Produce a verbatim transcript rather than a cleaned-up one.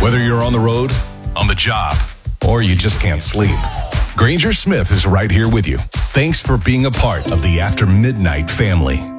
Whether you're on the road, on the job, or you just can't sleep, Granger Smith is right here with you. Thanks for being a part of the After Midnight family.